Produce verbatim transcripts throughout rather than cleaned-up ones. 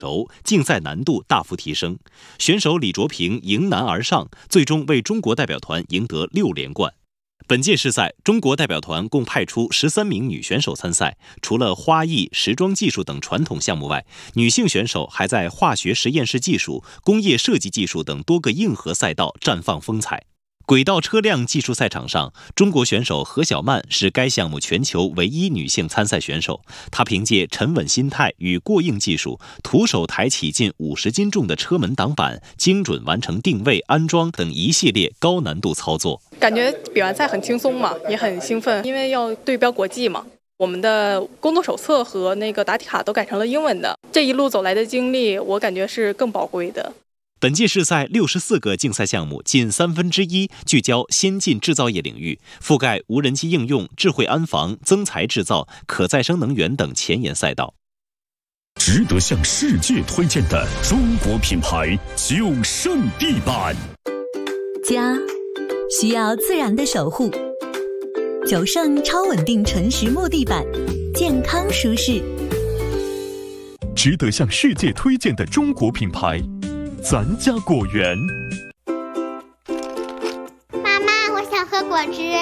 头，竞赛难度大幅提升。选手李卓平迎难而上，最终为中国代表团赢得六连冠。本届世赛，中国代表团共派出十三名女选手参赛，除了花艺、时装技术等传统项目外，女性选手还在化学实验室技术、工业设计技术等多个硬核赛道绽放风采。轨道车辆技术赛场上，中国选手何小曼是该项目全球唯一女性参赛选手。她凭借沉稳心态与过硬技术，徒手抬起近五十斤重的车门挡板，精准完成定位、安装等一系列高难度操作。 感觉比完赛很轻松嘛，也很兴奋，因为要对标国际嘛。我们的工作手册和那个答题卡都改成了英文的。这一路走来的经历，我感觉是更宝贵的。 本届世赛六十四个竞赛项目，近三分之一聚焦先进制造业领域，覆盖无人机应用、智慧安防、增材制造、可再生能源等前沿赛道。 值得向世界推荐的中国品牌九胜地板。 家需要自然的守护，九胜超稳定纯实木地板，健康舒适。 值得向世界推荐的中国品牌。咱家果园。 妈妈，我想喝果汁。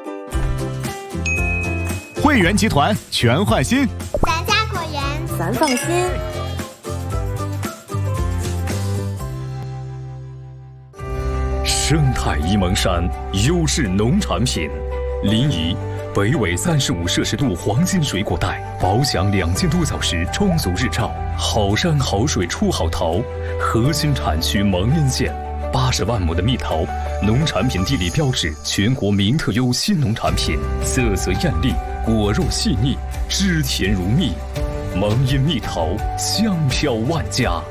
汇源集团全换新， 咱家果园， 咱放心。 生态沂蒙山优质农产品，临沂北纬三十五摄氏度黄金水果带，保享两千多小时充足日照，好山好水出好桃。核心产区蒙阴县，八十万亩的蜜桃，农产品地理标志，全国名特优新农产品，色泽艳丽，果肉细腻，汁甜如蜜。蒙阴蜜桃，香飘万家。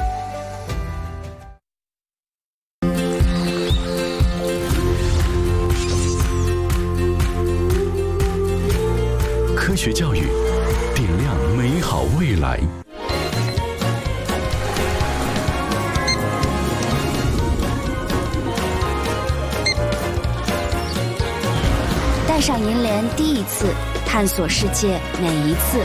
科学教育，点亮美好未来。 带上银联第一次，探索世界每一次。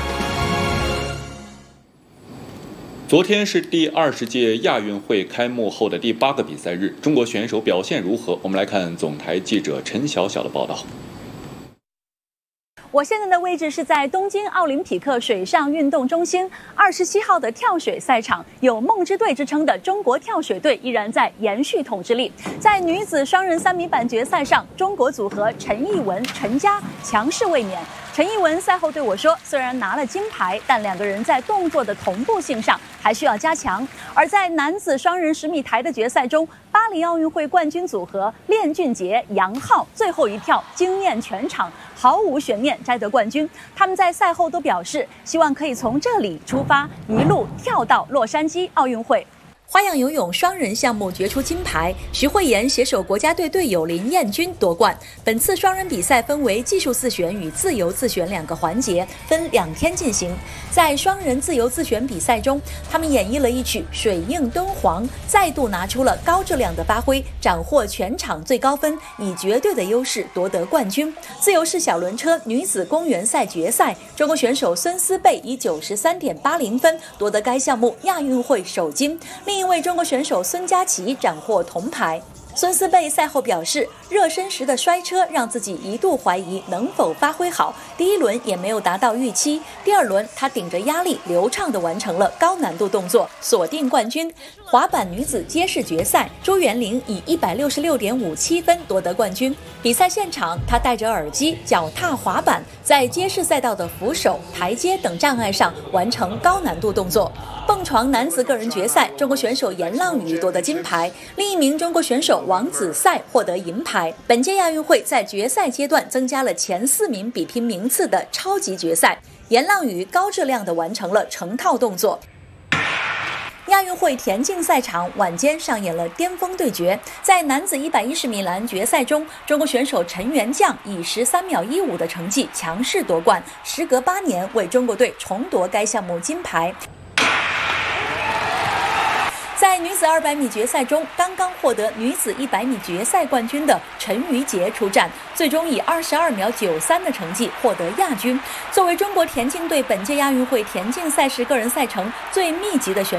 昨天是第二十届亚运会开幕后的第八个比赛日，中国选手表现如何？我们来看总台记者陈晓晓的报道。 我现在的位置是在东京奥林匹克水上运动中心二十七号的跳水赛场，有梦之队之称的中国跳水队依然在延续统治力。在女子双人三米板决赛上，中国组合陈艺文、陈佳强势卫冕。陈艺文赛后对我说，虽然拿了金牌，但两个人在动作的同步性上还需要加强。而在男子双人十米台的决赛中，巴黎奥运会冠军组合练俊杰、杨昊最后一跳惊艳全场，毫无悬念摘得冠军。他们在赛后都表示，希望可以从这里出发，一路跳到洛杉矶奥运会。花样游泳双人项目决出金牌，徐慧妍携手国家队队友林彦君夺冠。本次双人比赛分为技术自选与自由自选两个环节，分两天进行。在双人自由自选比赛中，他们演绎了一曲《水映敦煌》，再度拿出了高质量的发挥，斩获全场最高分，以绝对的优势夺得冠军。自由式小轮车女子公园赛决赛，中国选手孙思贝以九十三点八零分夺得该项目亚运会首金。另一位中国选手孙佳琪斩获铜牌。孙思贝赛后表示，热身时的摔车让自己一度怀疑能否发挥好，第一轮也没有达到预期，第二轮他顶着压力流畅地完成了高难度动作，锁定冠军。滑板女子街式决赛，朱元玲以一百六十六点五七分夺得冠军。比赛现场，她戴着耳机脚踏滑板，在街式赛道的扶手、台阶等障碍上完成高难度动作。蹦床男子个人决赛，中国选手严浪宇夺得金牌，另一名中国选手王子赛获得银牌。本届亚运会在决赛阶段增加了前四名比拼名次的超级决赛，严浪宇高质量地完成了成套动作。亚运会田径赛场晚间上演了巅峰对决，在男子一百一十米栏决赛中，中国选手陈元将以十三秒一五的成绩强势夺冠，时隔八年为中国队重夺该项目金牌。在女子二百米决赛中，刚刚获得女子一百米决赛冠军的陈瑜杰出战，最终以二十二秒九三的成绩获得亚军。作为中国田径队本届亚运会田径赛事个人赛程最密集的选手。